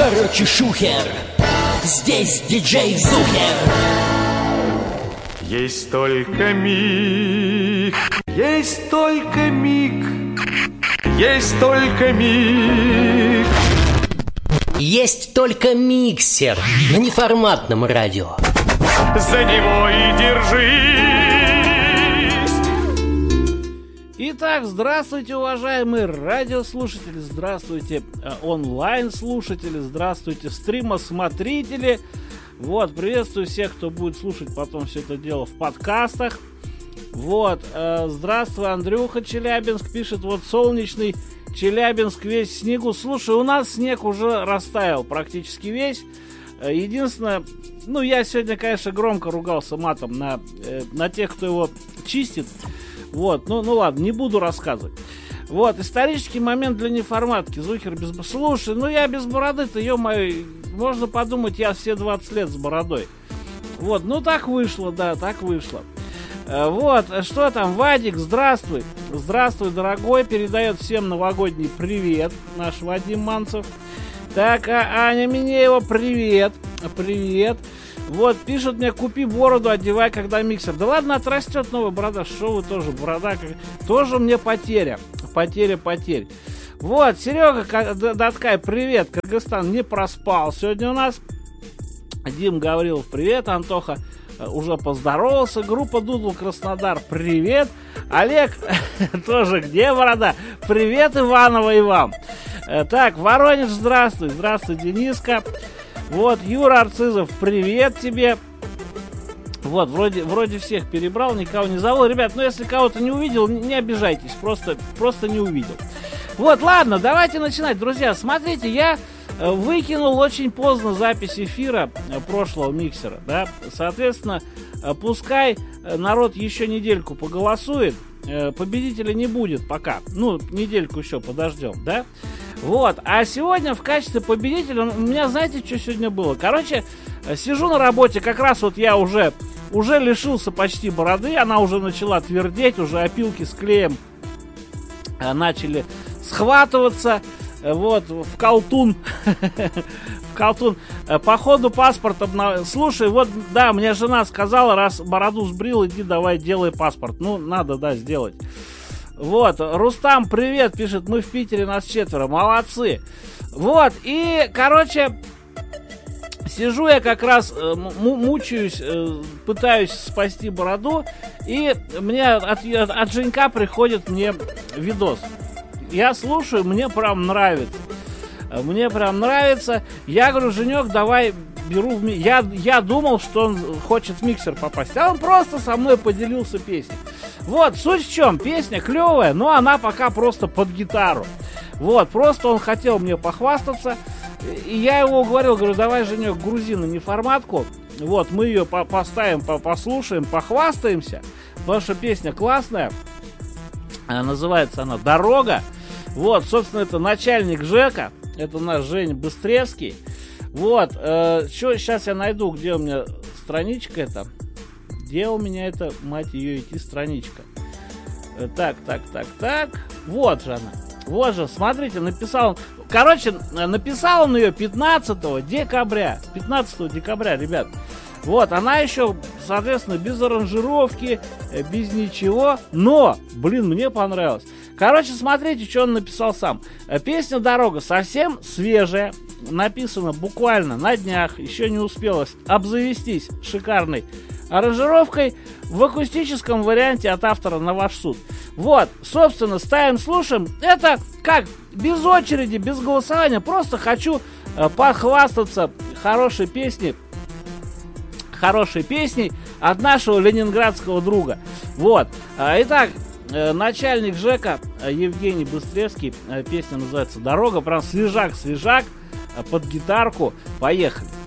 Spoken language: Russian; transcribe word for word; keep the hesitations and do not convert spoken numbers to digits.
Короче, шухер, здесь диджей Зухер. Есть только миг, есть только миг, есть только миг. Есть только миксер на неформатном радио. За него и держись. Итак, здравствуйте, уважаемые радиослушатели, здравствуйте, онлайн-слушатели, здравствуйте, стримосмотрители. Вот, приветствую всех, кто будет слушать потом все это дело в подкастах. Вот, э, здравствуй, Андрюха, Челябинск, пишет, вот солнечный Челябинск весь в снегу. Слушай, у нас снег уже растаял практически весь. Единственное, ну, я сегодня, конечно, громко ругался матом на, э, на тех, кто его чистит. Вот, ну, ну ладно, не буду рассказывать. Вот, исторический момент для неформатки. Зухер без... Слушай, ну я без бороды-то, ё-моё, можно подумать, я все двадцать лет с бородой. Вот, ну так вышло, да, так вышло. Вот, что там, Вадик, здравствуй. Здравствуй, дорогой, передает всем новогодний привет наш Вадим Манцев. Так, а Аня Минеева, привет, привет. Вот, пишут мне, купи бороду, одевай, когда миксер. Да ладно, отрастет новая борода, что вы тоже, борода, как... тоже мне потеря, потеря потерь. Вот, Серега Даткай, привет, Кыргызстан не проспал сегодня у нас. Дим Гаврилов, привет, Антоха уже поздоровался. Группа Дудл Краснодар, привет. Олег, тоже где борода? Привет, Иванова и вам. Так, Воронеж, здравствуй. Здравствуй, Дениска. Вот, Юра Арцизов, привет тебе. Вот, вроде, вроде всех перебрал, никого не зову. Ребят, ну если кого-то не увидел, не обижайтесь, просто, просто не увидел. Вот, ладно, давайте начинать, друзья. Смотрите, я выкинул очень поздно запись эфира прошлого миксера, да, соответственно, пускай народ еще недельку поголосует, победителя не будет пока, ну, недельку еще подождем, да, вот, а сегодня в качестве победителя у меня, знаете, что сегодня было, короче, сижу на работе, как раз вот я уже, уже лишился почти бороды, она уже начала твердеть, уже опилки с клеем начали схватываться. Вот, в колтун. В колтун. По ходу паспорт обнов... Слушай, вот, да, мне жена сказала, раз бороду сбрил, иди давай делай паспорт. Ну, надо, да, сделать. Вот, Рустам, привет, пишет, мы в Питере, нас четверо, молодцы. Вот, и, короче, сижу я как раз, мучаюсь, пытаюсь спасти бороду, и мне от, от Женька приходит мне видос. Я слушаю, мне прям нравится. Мне прям нравится. Я говорю, Женек, давай беру в ми... я, я думал, что он хочет в миксер попасть. А он просто со мной поделился песней. Вот, суть в чем. Песня клевая, но она пока просто под гитару. Вот, просто он хотел мне похвастаться. И я его уговорил, говорю, давай, Женек, грузи на неформатку. Вот, мы ее по поставим, по послушаем, похвастаемся. Потому что песня классная. Называется она «Дорога». Вот, собственно, это начальник ЖЭКа. Это наш Женя Быстревский. Вот, э, что сейчас я найду, где у меня страничка эта. Где у меня это, мать ее, идти страничка. Э, так, так, так, так. Вот же она. Вот же, смотрите, написал. Короче, написал он ее пятнадцатого декабря. пятнадцатого декабря, ребят. Вот, она еще, соответственно, без аранжировки, без ничего. Но, блин, мне понравилось. Короче, смотрите, что он написал сам. Песня «Дорога» совсем свежая. Написана буквально на днях. Еще не успела обзавестись шикарной аранжировкой. В акустическом варианте от автора на ваш суд. Вот, собственно, ставим, слушаем. Это как, без очереди, без голосования. Просто хочу похвастаться хорошей песней. Хорошей песней от нашего ленинградского друга. Вот. Итак, начальник ЖЭКа Евгений Быстревский. Песня называется «Дорога». Прям свежак-свежак. Под гитарку. Поехали.